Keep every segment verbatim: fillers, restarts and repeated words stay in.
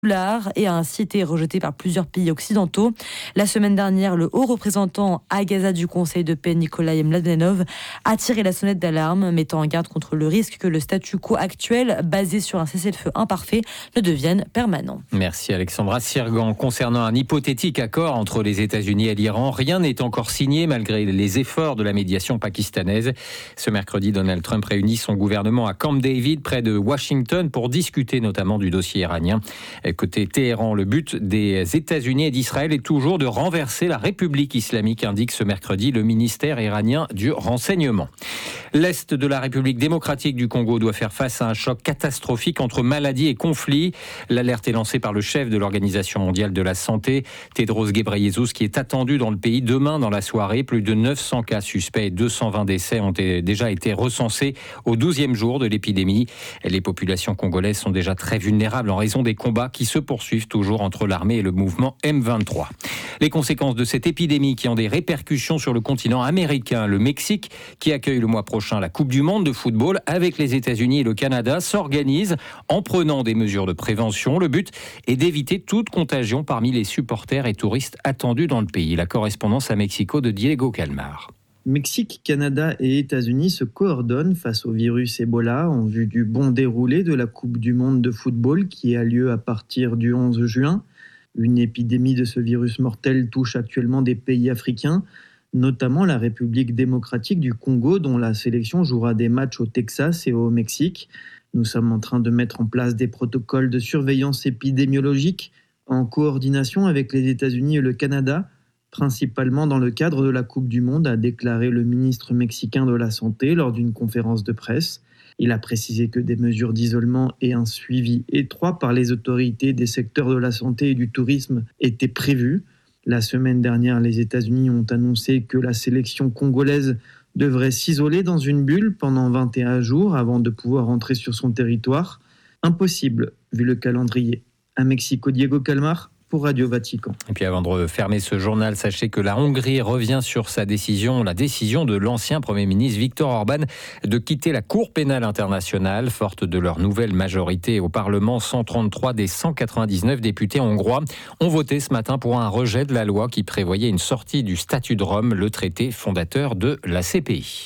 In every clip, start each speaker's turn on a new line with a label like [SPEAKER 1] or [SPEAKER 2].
[SPEAKER 1] et a ainsi été rejeté par plusieurs pays occidentaux. La semaine dernière, le haut représentant à Gaza du Conseil de paix, Nikolai Mladenov, a tiré la sonnette d'alarme, mettant en garde contre le risque que le statu quo actuel, basé sur un cessez-le-feu imparfait, ne devienne permanent.
[SPEAKER 2] Merci Alexandra Sirgan. Concernant un hypothétique accord entre les États-Unis et l'Iran, rien n'est encore signé malgré les efforts de la médiation pakistanaise. Ce mercredi, Donald Trump réunit son gouvernement à Camp David, près de Washington, pour discuter notamment du dossier iranien. Côté Téhéran, le but des États-Unis et d'Israël est toujours de renverser la République islamique, indique ce mercredi le ministère iranien du renseignement. L'Est de la République démocratique du Congo doit faire face à un choc catastrophique entre maladies et conflits. L'alerte est lancée par le chef de l'Organisation mondiale de la santé, Tedros Ghebreyesus, qui est attendu dans le pays demain dans la soirée. Plus de neuf cents cas suspects et deux cent vingt décès ont déjà été recensés au douzième jour de l'épidémie. Les populations congolaises sont déjà très vulnérables en raison des combats qui se poursuivent toujours entre l'armée et le mouvement M vingt-trois. Les conséquences de cette épidémie qui ont des répercussions sur le continent américain, le Mexique, qui accueille le mois prochain la Coupe du Monde de football avec les États-Unis et le Canada, s'organise en prenant des mesures de prévention. Le but est d'éviter toute contagion parmi les supporters et touristes attendus dans le pays. La correspondance à Mexico de Diego Calmar.
[SPEAKER 3] Mexique, Canada et États-Unis se coordonnent face au virus Ebola en vue du bon déroulé de la Coupe du Monde de football qui a lieu à partir du onze juin. Une épidémie de ce virus mortel touche actuellement des pays africains, notamment la République démocratique du Congo dont la sélection jouera des matchs au Texas et au Mexique. Nous sommes en train de mettre en place des protocoles de surveillance épidémiologique en coordination avec les États-Unis et le Canada, principalement dans le cadre de la Coupe du Monde, a déclaré le ministre mexicain de la Santé lors d'une conférence de presse. Il a précisé que des mesures d'isolement et un suivi étroit par les autorités des secteurs de la santé et du tourisme étaient prévus. La semaine dernière, les États-Unis ont annoncé que la sélection congolaise devrait s'isoler dans une bulle pendant vingt et un jours avant de pouvoir entrer sur son territoire. Impossible, vu le calendrier. À Mexico, Diego Calmar pour Radio Vatican.
[SPEAKER 2] Et puis avant de fermer ce journal, sachez que la Hongrie revient sur sa décision, la décision de l'ancien Premier ministre Viktor Orban de quitter la Cour pénale internationale. Forte de leur nouvelle majorité au Parlement, cent trente-trois des cent quatre-vingt-dix-neuf députés hongrois ont voté ce matin pour un rejet de la loi qui prévoyait une sortie du statut de Rome, le traité fondateur de la C P I.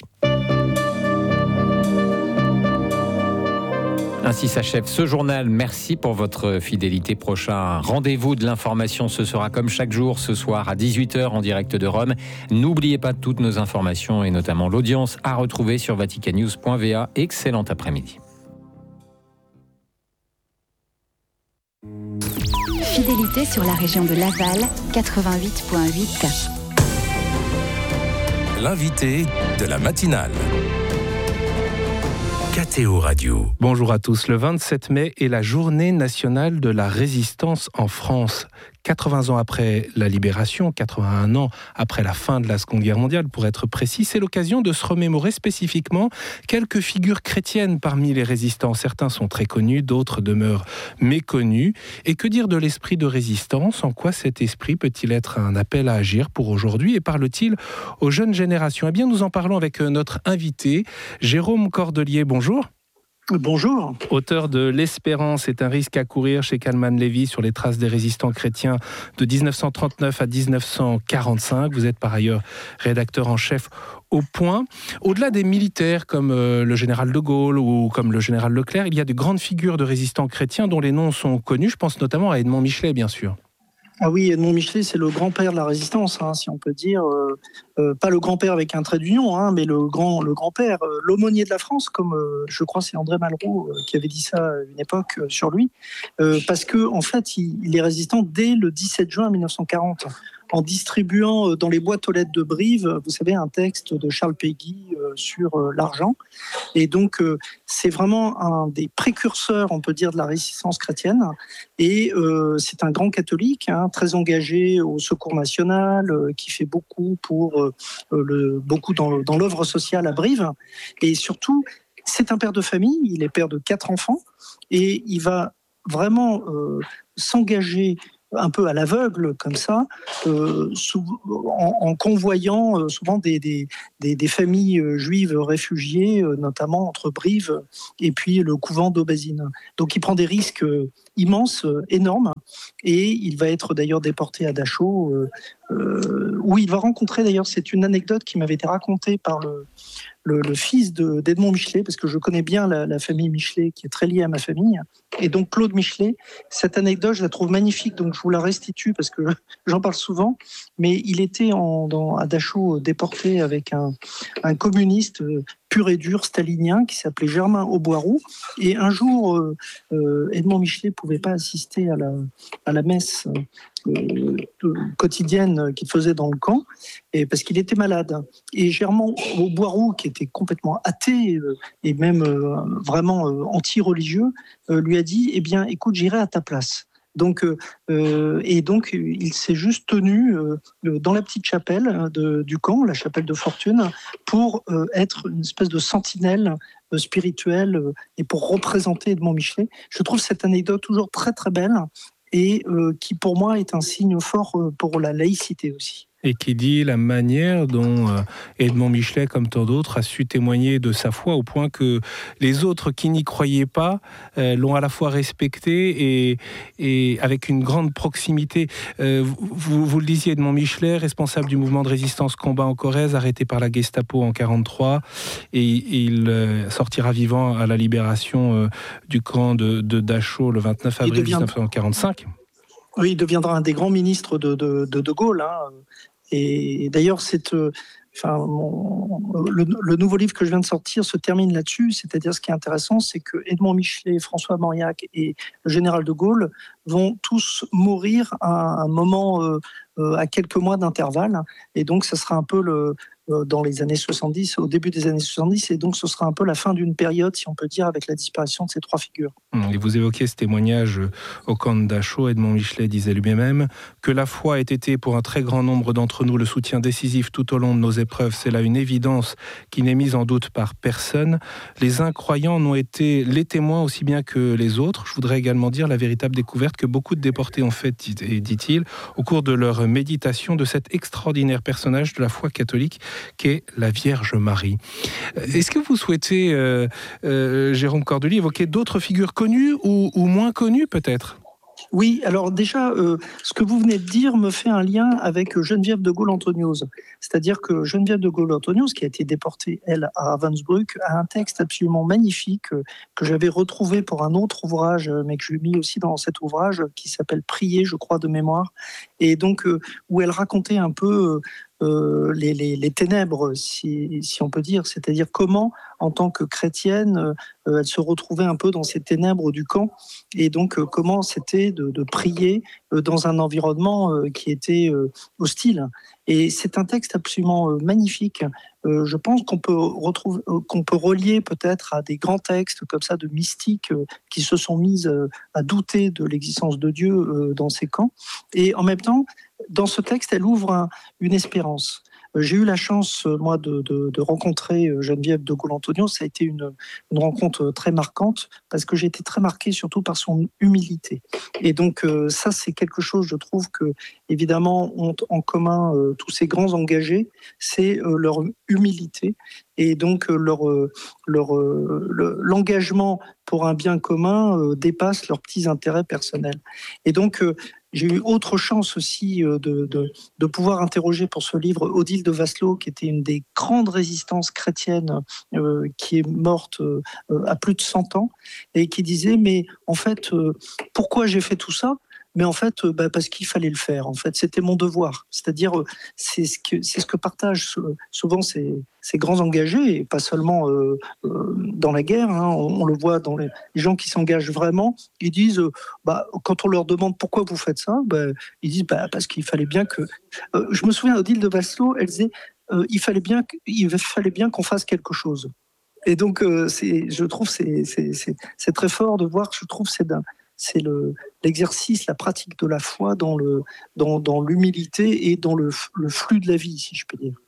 [SPEAKER 2] Ainsi s'achève ce journal. Merci pour votre fidélité. Prochain rendez-vous de l'information, ce sera comme chaque jour ce soir à dix-huit heures en direct de Rome. N'oubliez pas toutes nos informations et notamment l'audience à retrouver sur vaticannews point v a. Excellent après-midi.
[SPEAKER 4] Fidélité sur la région de Laval, quatre-vingt-huit virgule huit.
[SPEAKER 5] L'invité de la matinale. K T O Radio.
[SPEAKER 6] Bonjour à tous. Le vingt-sept mai est la journée nationale de la résistance en France. quatre-vingts ans après la libération, quatre-vingt-un ans après la fin de la Seconde Guerre mondiale, pour être précis, c'est l'occasion de se remémorer spécifiquement quelques figures chrétiennes parmi les résistants. Certains sont très connus, d'autres demeurent méconnus. Et que dire de l'esprit de résistance ? En quoi cet esprit peut-il être un appel à agir pour aujourd'hui ? Et parle-t-il aux jeunes générations ? Eh bien, nous en parlons avec notre invité, Jérôme Cordelier. Bonjour.
[SPEAKER 7] Bonjour.
[SPEAKER 6] Auteur de L'Espérance est un risque à courir chez Kalman Levy sur les traces des résistants chrétiens de dix-neuf cent trente-neuf à dix-neuf cent quarante-cinq. Vous êtes par ailleurs rédacteur en chef au Point. Au-delà des militaires comme euh, le général de Gaulle ou comme le général Leclerc, il y a de grandes figures de résistants chrétiens dont les noms sont connus. Je pense notamment à Edmond Michelet, bien sûr.
[SPEAKER 7] Ah oui, Edmond Michelet, c'est le grand-père de la résistance, hein, si on peut dire. Euh, euh, pas le grand-père avec un trait d'union, hein, mais le, grand, le grand-père, euh, l'aumônier de la France, comme euh, je crois c'est André Malraux euh, qui avait dit ça à une époque euh, sur lui. Euh, parce que en fait, il, il est résistant dès le dix-sept juin mille neuf cent quarante. En distribuant euh, dans les boîtes aux lettres de Brive, vous savez, un texte de Charles Péguy euh, sur euh, l'argent. Et donc, euh, c'est vraiment un des précurseurs, on peut dire, de la résistance chrétienne. Et euh, c'est un grand catholique, hein, très engagé au Secours national, euh, qui fait beaucoup pour euh, le, beaucoup dans, dans l'œuvre sociale à Brive. Et surtout, c'est un père de famille. Il est père de quatre enfants et il va vraiment euh, s'engager un peu à l'aveugle comme ça, euh, sous, en, en convoyant euh, souvent des, des, des, des familles euh, juives réfugiées, euh, notamment entre Brive et puis le couvent d'Aubazine. Donc il prend des risques euh, immense, euh, énorme, et il va être d'ailleurs déporté à Dachau, euh, euh, où il va rencontrer, d'ailleurs, c'est une anecdote qui m'avait été racontée par le, le, le fils de, d'Edmond Michelet, parce que je connais bien la, la famille Michelet, qui est très liée à ma famille, et donc Claude Michelet, cette anecdote, je la trouve magnifique, donc je vous la restitue, parce que j'en parle souvent, mais il était en, dans, à Dachau déporté avec un, un communiste euh, pur et dur stalinien qui s'appelait Germain Auboiroux, et un jour, euh, euh, Edmond Michelet ne pouvait pas assister à la, à la messe euh, quotidienne qu'il faisait dans le camp, et parce qu'il était malade. Et Germain Auboiroux, qui était complètement athée euh, et même euh, vraiment euh, anti-religieux, euh, lui a dit, eh bien, écoute, j'irai à ta place. Donc, euh, et donc, il s'est juste tenu euh, dans la petite chapelle de, du camp, la chapelle de Fortune, pour euh, être une espèce de sentinelle euh, spirituelle euh, et pour représenter Edmond Michelet. Je trouve cette anecdote toujours très très belle et euh, qui pour moi est un signe fort euh, pour la laïcité aussi.
[SPEAKER 6] Et qui dit la manière dont euh, Edmond Michelet, comme tant d'autres, a su témoigner de sa foi au point que les autres qui n'y croyaient pas euh, l'ont à la fois respecté et, et avec une grande proximité. Euh, vous, vous le disiez, Edmond Michelet, responsable du mouvement de résistance Combat en Corrèze, arrêté par la Gestapo en quarante-trois, et, et il euh, sortira vivant à la libération euh, du camp de, de Dachau le vingt-neuf avril devient... dix-neuf cent quarante-cinq.
[SPEAKER 7] Oui, il deviendra un des grands ministres de De, de, de Gaulle, hein. Et d'ailleurs, c'est, euh, enfin, mon, le, le nouveau livre que je viens de sortir se termine là-dessus. C'est-à-dire, ce qui est intéressant, c'est que Edmond Michelet, François Mauriac et le général de Gaulle vont tous mourir à un moment, euh, euh, à quelques mois d'intervalle. Et donc, ça sera un peu le, euh, dans les années soixante-dix, au début des années soixante-dix. Et donc, ce sera un peu la fin d'une période, si on peut dire, avec la disparition de ces trois figures.
[SPEAKER 6] Et vous évoquez ce témoignage au camp de Dachau. Edmond Michelet disait lui-même que la foi ait été pour un très grand nombre d'entre nous le soutien décisif tout au long de nos épreuves. C'est là une évidence qui n'est mise en doute par personne. Les incroyants n'ont été les témoins aussi bien que les autres. Je voudrais également dire la véritable découverte que beaucoup de déportés ont faite, dit-il, au cours de leur méditation de cet extraordinaire personnage de la foi catholique qu'est la Vierge Marie. Est-ce que vous souhaitez, euh, euh, Jérôme Cordelier, évoquer d'autres figures connues ou, ou moins connues peut-être ?
[SPEAKER 7] Oui, alors déjà, euh, ce que vous venez de dire me fait un lien avec Geneviève de Gaulle-Antoniose. C'est-à-dire que Geneviève de Gaulle-Antoniose, qui a été déportée, elle, à Ravensbrück, a un texte absolument magnifique euh, que j'avais retrouvé pour un autre ouvrage, mais que j'ai mis aussi dans cet ouvrage, qui s'appelle « Prier », je crois, de mémoire, et donc euh, où elle racontait un peu... Euh, Euh, les, les, les ténèbres, si, si on peut dire, c'est-à-dire comment, en tant que chrétienne, euh, elle se retrouvait un peu dans ces ténèbres du camp, et donc euh, comment c'était de, de prier euh, dans un environnement euh, qui était euh, hostile. Et c'est un texte absolument euh, magnifique. Euh, je pense qu'on peut retrouver, euh, qu'on peut relier peut-être à des grands textes comme ça de mystiques euh, qui se sont mis euh, à douter de l'existence de Dieu euh, dans ces camps. Et en même temps, dans ce texte, elle ouvre un, une espérance. J'ai eu la chance, moi, de, de, de rencontrer Geneviève de Gaulle-Antoniose. Ça a été une, une rencontre très marquante parce que j'ai été très marqué surtout par son humilité. Et donc, euh, ça, c'est quelque chose, je trouve, que, évidemment, ont en commun euh, tous ces grands engagés, c'est euh, leur humilité et donc euh, leur, euh, leur, euh, le, l'engagement pour un bien commun euh, dépasse leurs petits intérêts personnels. Et donc, euh, j'ai eu autre chance aussi de, de, de pouvoir interroger pour ce livre Odile de Vasselot, qui était une des grandes résistances chrétiennes, euh, qui est morte euh, à plus de cent ans, et qui disait, mais en fait, euh, pourquoi j'ai fait tout ça ? Mais en fait, euh, bah, parce qu'il fallait le faire. En fait, c'était mon devoir. C'est-à-dire, euh, c'est ce que c'est ce que partagent souvent ces, ces grands engagés, et pas seulement euh, euh, dans la guerre. Hein, on, on le voit dans les, les gens qui s'engagent vraiment. Ils disent, euh, bah, quand on leur demande pourquoi vous faites ça, bah, ils disent, bah, parce qu'il fallait bien que. Euh, je me souviens d'Odile de Vasselot, elle disait, euh, il fallait bien, il fallait bien qu'on fasse quelque chose. Et donc, euh, c'est, je trouve, c'est, c'est, c'est, c'est très fort de voir. Je trouve, c'est d'un. C'est le, l'exercice, la pratique de la foi dans, le, dans, dans l'humilité et dans le, le flux de la vie, si je peux dire.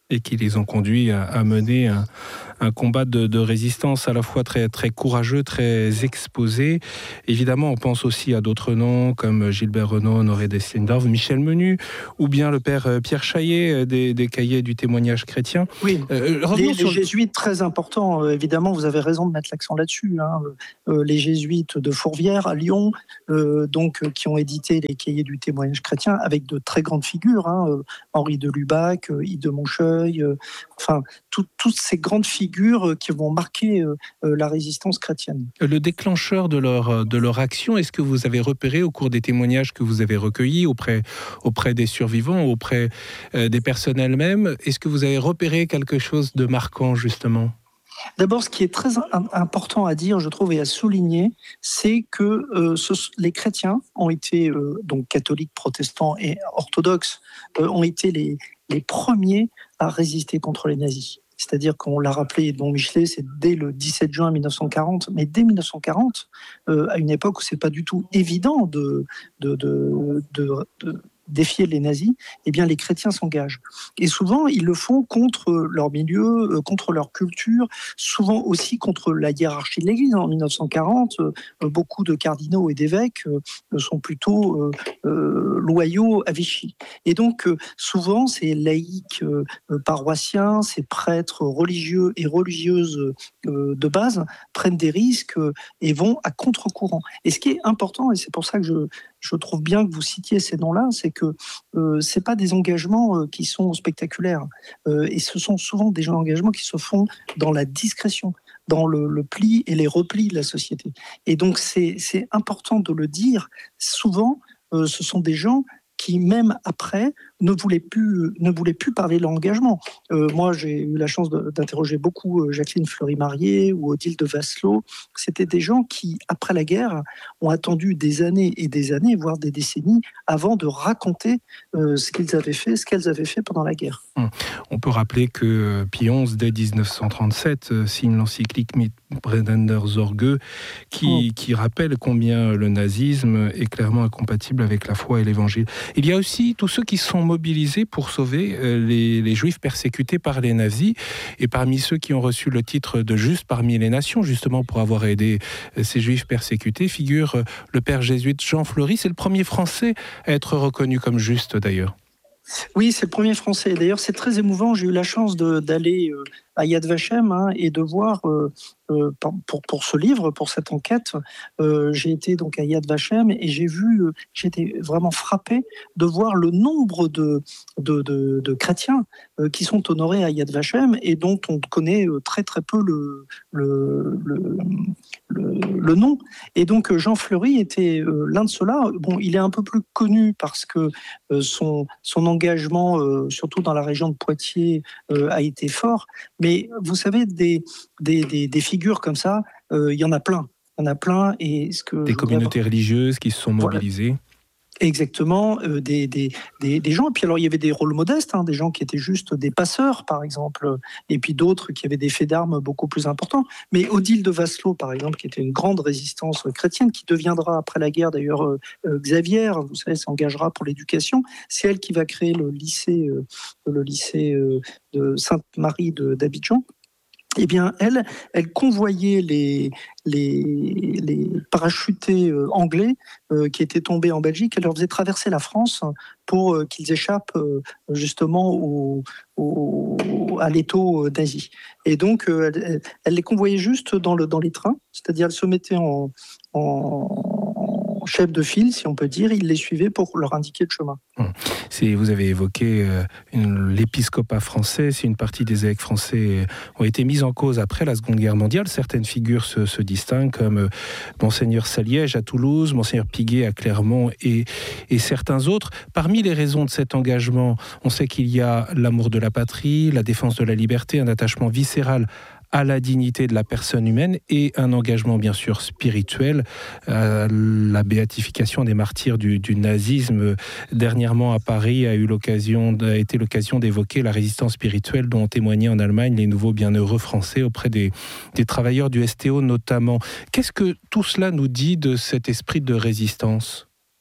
[SPEAKER 6] Et qui les ont conduits à, à mener un, un combat de, de résistance à la fois très, très courageux, très exposé. Évidemment, on pense aussi à d'autres noms comme Gilbert Renaud, Honoré Destendorf, Michel Menu, ou bien le père Pierre Chaillet des, des cahiers du témoignage chrétien.
[SPEAKER 7] Oui,
[SPEAKER 6] euh,
[SPEAKER 7] les,
[SPEAKER 6] sur...
[SPEAKER 7] les jésuites, très importants, euh, évidemment, vous avez raison de mettre l'accent là-dessus. Hein. Euh, les jésuites de Fourvière à Lyon, euh, donc, euh, qui ont édité les cahiers du témoignage chrétien avec de très grandes figures, hein, euh, Henri de Lubac, euh, Yves de Moncheuil, euh, enfin, tout, toutes ces grandes figures euh, qui vont marquer euh, euh, la résistance chrétienne.
[SPEAKER 6] Le déclencheur de leur, de leur action, est-ce que vous avez repéré au cours des témoignages que vous avez recueillis auprès, auprès des survivants, auprès euh, des personnes elles-mêmes, est-ce que vous avez repéré quelque chose de marquant, justement ?
[SPEAKER 7] D'abord, ce qui est très important à dire, je trouve, et à souligner, c'est que euh, ce, les chrétiens ont été, euh, donc catholiques, protestants et orthodoxes, euh, ont été les, les premiers à résister contre les nazis. C'est-à-dire qu'on l'a rappelé, Don Michelet, c'est dès le dix-sept juin mille neuf cent quarante, mais dès mille neuf cent quarante, euh, à une époque où c'est pas du tout évident de, de, de, de, de défier les nazis, eh bien les chrétiens s'engagent. Et souvent, ils le font contre leur milieu, contre leur culture, souvent aussi contre la hiérarchie de l'Église. En mille neuf cent quarante, beaucoup de cardinaux et d'évêques sont plutôt euh, loyaux à Vichy. Et donc, souvent, ces laïcs euh, paroissiens, ces prêtres religieux et religieuses euh, de base prennent des risques et vont à contre-courant. Et ce qui est important, et c'est pour ça que je Je trouve bien que vous citiez ces noms-là, c'est que euh, ce n'est pas des engagements euh, qui sont spectaculaires. Euh, et ce sont souvent des engagements qui se font dans la discrétion, dans le, le pli et les replis de la société. Et donc, c'est, c'est important de le dire. Souvent, euh, ce sont des gens qui, même après, ne voulaient plus, ne voulaient plus parler de l'engagement. Euh, moi, j'ai eu la chance de, d'interroger beaucoup euh, Jacqueline Fleury-Marié ou Odile de Vasselot. C'était des gens qui, après la guerre, ont attendu des années et des années, voire des décennies, avant de raconter euh, ce qu'ils avaient fait, ce qu'elles avaient fait pendant la guerre.
[SPEAKER 6] On peut rappeler que Pie onze, dès dix-neuf cent trente-sept, signe l'encyclique Mit brennender Sorge, qui, qui rappelle combien le nazisme est clairement incompatible avec la foi et l'évangile. Il y a aussi tous ceux qui sont mobilisés pour sauver les, les juifs persécutés par les nazis, et parmi ceux qui ont reçu le titre de juste parmi les nations, justement pour avoir aidé ces juifs persécutés, figure le père jésuite Jean Fleury. C'est le premier Français à être reconnu comme juste, d'ailleurs.
[SPEAKER 7] Oui, c'est le premier Français. D'ailleurs, c'est très émouvant. J'ai eu la chance de, d'aller euh, à Yad Vashem hein, et de voir, euh, euh, pour, pour ce livre, pour cette enquête, euh, j'ai été donc à Yad Vashem et j'ai vu, euh, j'ai été vraiment frappé de voir le nombre de, de, de, de chrétiens euh, qui sont honorés à Yad Vashem et dont on connaît euh, très très peu le, le, le, le, le nom. Et donc Jean Fleury était euh, l'un de ceux-là. Bon, il est un peu plus connu parce que euh, son, son engagement, euh, surtout dans la région de Poitiers, euh, a été fort. Mais vous savez, des, des, des, des figures comme ça, euh, il y en a plein. Il y en a plein. Et ce que
[SPEAKER 6] des communautés avoir... religieuses qui se sont mobilisées. Voilà.
[SPEAKER 7] Exactement, euh, des, des, des, des gens. Et puis alors, il y avait des rôles modestes, hein, des gens qui étaient juste des passeurs, par exemple, et puis d'autres qui avaient des faits d'armes beaucoup plus importants. Mais Odile de Vasselot, par exemple, qui était une grande résistance chrétienne, qui deviendra après la guerre, d'ailleurs, euh, euh, Xavier, vous savez, s'engagera pour l'éducation. C'est elle qui va créer le lycée, euh, le lycée euh, de Sainte-Marie de, d'Abidjan. Eh bien, elle, elle convoyait les, les, les parachutés euh, anglais euh, qui étaient tombés en Belgique. Elle leur faisait traverser la France pour euh, qu'ils échappent euh, justement au, au, à l'étau nazi. Et donc, euh, elle, elle les convoyait juste dans, le, dans les trains, c'est-à-dire elle se mettait en, en chef de file, si on peut dire, il les suivait pour leur indiquer le chemin.
[SPEAKER 6] Si vous avez évoqué euh, une, l'épiscopat français, si une partie des évêques français ont été mis en cause après la Seconde Guerre mondiale, certaines figures se, se distinguent, comme euh, Monseigneur Saliège à Toulouse, Monseigneur Piguet à Clermont et, et certains autres. Parmi les raisons de cet engagement, on sait qu'il y a l'amour de la patrie, la défense de la liberté, un attachement viscéral à la dignité de la personne humaine et un engagement bien sûr spirituel. Euh, la béatification des martyrs du, du nazisme dernièrement à Paris a eu l'occasion, a été l'occasion d'évoquer la résistance spirituelle dont ont témoigné en Allemagne les nouveaux bienheureux français auprès des, des travailleurs du S T O notamment. Qu'est-ce que tout cela nous dit de cet esprit de résistance ?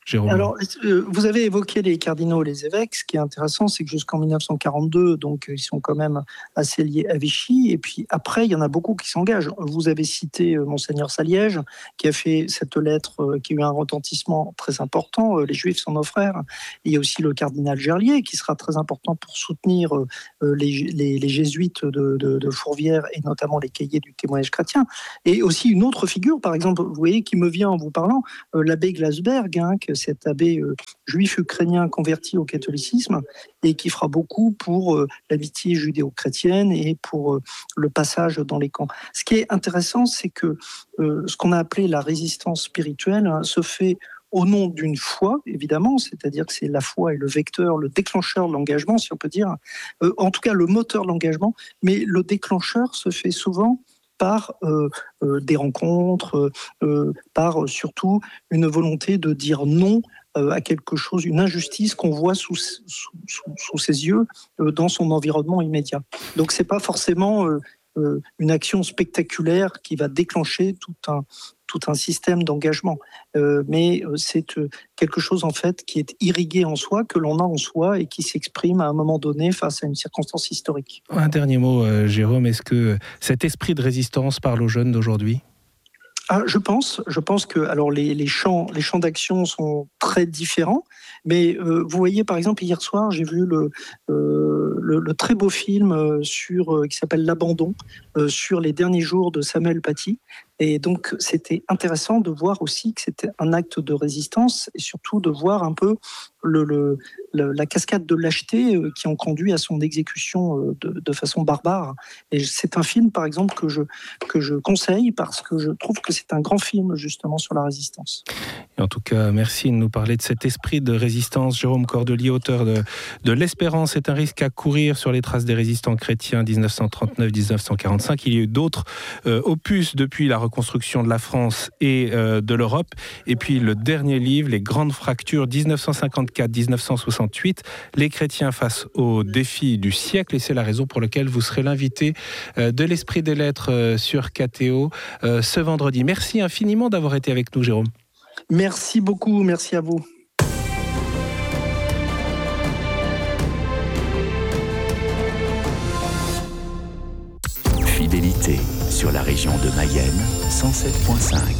[SPEAKER 6] Jérôme.
[SPEAKER 7] Alors, euh, vous avez évoqué les cardinaux et les évêques. Ce qui est intéressant, c'est que jusqu'en dix-neuf cent quarante-deux, donc ils sont quand même assez liés à Vichy. Et puis après, il y en a beaucoup qui s'engagent. Vous avez cité euh, Monseigneur Saliège, qui a fait cette lettre euh, qui a eu un retentissement très important. Euh, les Juifs sont nos frères. Et il y a aussi le cardinal Gerlier, qui sera très important pour soutenir euh, les, les, les jésuites de, de, de Fourvière et notamment les cahiers du témoignage chrétien. Et aussi une autre figure, par exemple, vous voyez, qui me vient en vous parlant, euh, l'abbé Glasberg, hein, cet abbé euh, juif ukrainien converti au catholicisme et qui fera beaucoup pour euh, l'amitié judéo-chrétienne et pour euh, le passage dans les camps. Ce qui est intéressant, c'est que euh, ce qu'on a appelé la résistance spirituelle hein, se fait au nom d'une foi, évidemment, c'est-à-dire que c'est la foi et le vecteur, le déclencheur de l'engagement, si on peut dire, euh, en tout cas le moteur de l'engagement, mais le déclencheur se fait souvent par euh, euh, des rencontres, euh, par euh, surtout une volonté de dire non euh, à quelque chose, une injustice qu'on voit sous, sous, sous, sous ses yeux euh, dans son environnement immédiat. Donc c'est pas forcément euh, euh, une action spectaculaire qui va déclencher tout un, tout un système d'engagement, euh, mais euh, c'est euh, quelque chose en fait qui est irrigué en soi, que l'on a en soi et qui s'exprime à un moment donné face à une circonstance historique.
[SPEAKER 6] Un dernier mot, euh, Jérôme, est-ce que cet esprit de résistance parle aux jeunes d'aujourd'hui ?
[SPEAKER 7] Ah, je pense, je pense que alors les, les champs, les champs d'action sont très différents, mais euh, vous voyez par exemple hier soir j'ai vu le, euh, le, le très beau film sur euh, qui s'appelle L'Abandon euh, sur les derniers jours de Samuel Paty. Et donc, c'était intéressant de voir aussi que c'était un acte de résistance et surtout de voir un peu le, le, le, la cascade de lâcheté qui en conduit à son exécution de, de façon barbare. Et c'est un film, par exemple, que je, que je conseille parce que je trouve que c'est un grand film, justement, sur la résistance.
[SPEAKER 6] Et en tout cas, merci de nous parler de cet esprit de résistance. Jérôme Cordelier, auteur de, de L'Espérance est un risque à courir sur les traces des résistants chrétiens dix-neuf cent trente-neuf à dix-neuf cent quarante-cinq. Il y a eu d'autres euh, opus depuis la reconstruction de la France et euh, de l'Europe. Et puis le dernier livre, Les grandes fractures dix-neuf cent cinquante-quatre à dix-neuf cent soixante-huit, les chrétiens face aux défis du siècle. Et c'est la raison pour laquelle vous serez l'invité euh, de l'Esprit des Lettres euh, sur K T O euh, ce vendredi. Merci infiniment d'avoir été avec nous, Jérôme.
[SPEAKER 7] Merci beaucoup, merci à vous.
[SPEAKER 5] Fidélité sur la région de Mayenne, cent sept virgule cinq.